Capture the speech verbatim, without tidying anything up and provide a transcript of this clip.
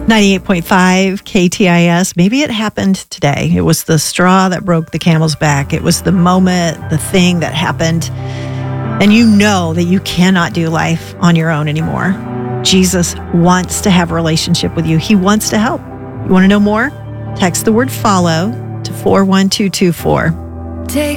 ninety-eight point five K T I S. Maybe it happened today. It was the straw that broke the camel's back. It was the moment, the thing that happened. And you know that you cannot do life on your own anymore. Jesus wants to have a relationship with you. He wants to help. You want to know more? Text the word follow to four one two two four. Take